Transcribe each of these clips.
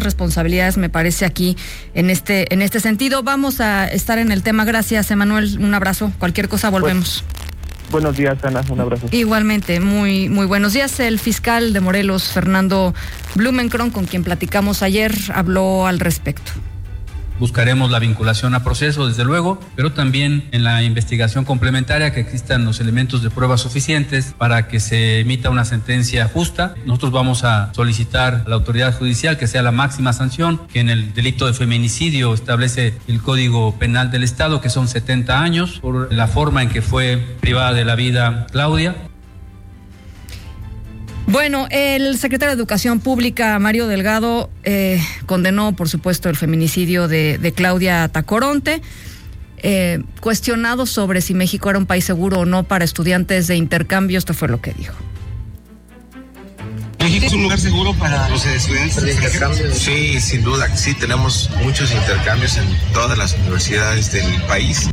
responsabilidades, me parece, aquí en este sentido. Vamos a estar en el tema. Gracias, Emanuel. Un abrazo. Cualquier cosa, volvemos. Buenos días, Ana. Un abrazo. Igualmente, muy buenos días. El fiscal de Morelos, Fernando Blumenkron, con quien platicamos ayer, habló al respecto. Buscaremos la vinculación a proceso, desde luego, pero también en la investigación complementaria que existan los elementos de prueba suficientes para que se emita una sentencia justa. Nosotros vamos a solicitar a la autoridad judicial que sea la máxima sanción, que en el delito de feminicidio establece el Código Penal del Estado, que son 70 años, por la forma en que fue privada de la vida Claudia. Bueno, el secretario de Educación Pública, Mario Delgado, condenó, por supuesto, el feminicidio de Claudia Tacoronte. Cuestionado sobre si México era un país seguro o no para estudiantes de intercambio, esto fue lo que dijo. ¿México es un lugar seguro para los estudiantes de intercambio? Sí, sin duda, sí, tenemos muchos intercambios en todas las universidades del país.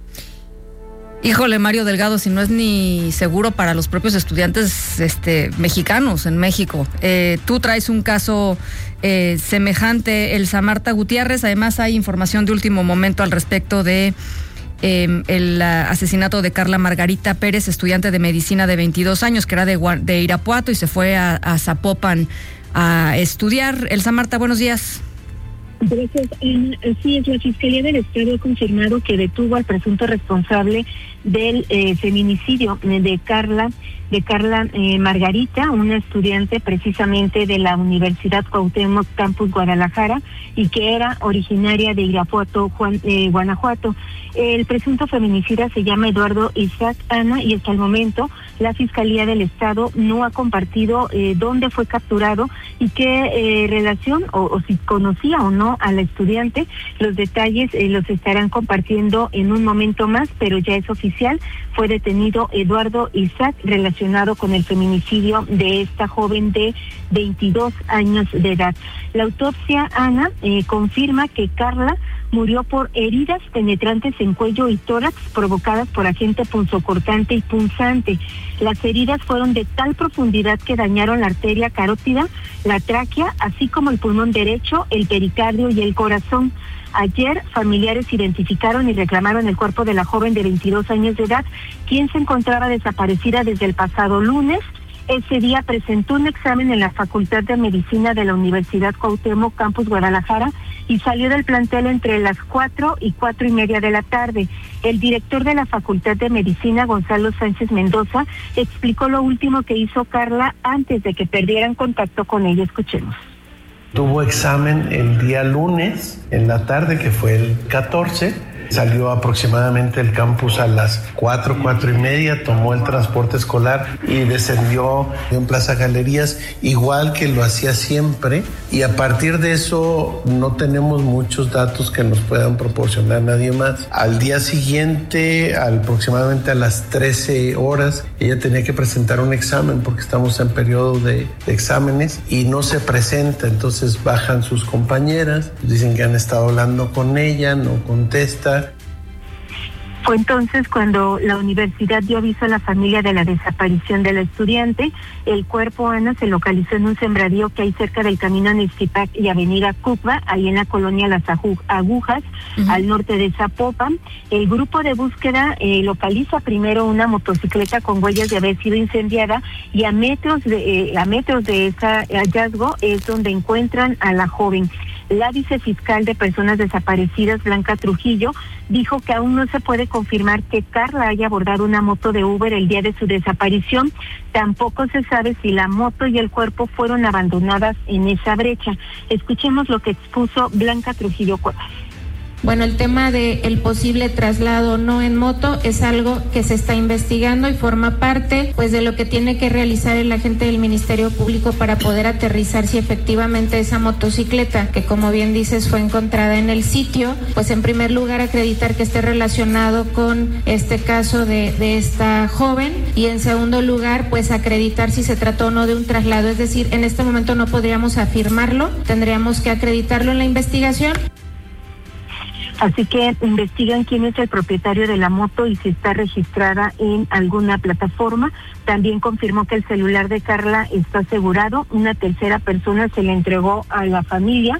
Híjole, Mario Delgado, si no es ni seguro para los propios estudiantes mexicanos en México. Tú traes un caso semejante, Elsa Marta Gutiérrez. Además, hay información de último momento al respecto de el asesinato de Carla Margarita Pérez, estudiante de medicina de 22 años, que era de Irapuato y se fue a Zapopan a estudiar. Elsa Marta, buenos días. Gracias. Así es, la Fiscalía del Estado ha confirmado que detuvo al presunto responsable del feminicidio de Carla Margarita, una estudiante precisamente de la Universidad Cuauhtémoc Campus Guadalajara y que era originaria de Irapuato, Guanajuato. El presunto feminicida se llama Eduardo Isaac Ana y hasta el momento la Fiscalía del Estado no ha compartido dónde fue capturado y qué relación o si conocía o no a la estudiante. Los detalles los estarán compartiendo en un momento más, pero ya es oficial. Fue detenido Eduardo Isaac relacionado con el feminicidio de esta joven de 22 años de edad. La autopsia, Ana, confirma que Carla murió por heridas penetrantes en cuello y tórax provocadas por agente punzocortante y punzante. Las heridas fueron de tal profundidad que dañaron la arteria carótida, la tráquea, así como el pulmón derecho, el pericardio y el corazón. Ayer, familiares identificaron y reclamaron el cuerpo de la joven de 22 años de edad, quien se encontraba desaparecida desde el pasado lunes. Ese día presentó un examen en la Facultad de Medicina de la Universidad Cuauhtémoc Campus Guadalajara y salió del plantel entre las 4 y 4:30 de la tarde. El director de la Facultad de Medicina, Gonzalo Sánchez Mendoza, explicó lo último que hizo Carla antes de que perdieran contacto con ella. Escuchemos. Tuvo examen el día lunes en la tarde, que fue el 14. Salió aproximadamente del campus a las 4:30, tomó el transporte escolar y descendió en Plaza Galerías, igual que lo hacía siempre. Y a partir de eso no tenemos muchos datos que nos puedan proporcionar nadie más. Al día siguiente, aproximadamente a las 13 horas, ella tenía que presentar un examen porque estamos en periodo de exámenes y no se presenta. Entonces bajan sus compañeras, dicen que han estado hablando con ella, no contesta. Fue entonces cuando la universidad dio aviso a la familia de la desaparición de la estudiante. El cuerpo, Ana, se localizó en un sembradío que hay cerca del camino a Nixtipac y avenida Cucba, ahí en la colonia Las Agujas, al norte de Zapopan. El grupo de búsqueda localiza primero una motocicleta con huellas de haber sido incendiada y a metros de ese hallazgo es donde encuentran a la joven. La vicefiscal de Personas Desaparecidas, Blanca Trujillo, dijo que aún no se puede confirmar que Carla haya abordado una moto de Uber el día de su desaparición. Tampoco se sabe si la moto y el cuerpo fueron abandonadas en esa brecha. Escuchemos lo que expuso Blanca Trujillo Cuevas. Bueno, el tema del posible traslado no en moto es algo que se está investigando y forma parte pues de lo que tiene que realizar el agente del Ministerio Público para poder aterrizar si efectivamente esa motocicleta, que como bien dices fue encontrada en el sitio, pues en primer lugar acreditar que esté relacionado con este caso de esta joven y en segundo lugar pues acreditar si se trató o no de un traslado, es decir, en este momento no podríamos afirmarlo, tendríamos que acreditarlo en la investigación. Así que investigan quién es el propietario de la moto y si está registrada en alguna plataforma. También confirmó que el celular de Carla está asegurado. Una tercera persona se le entregó a la familia.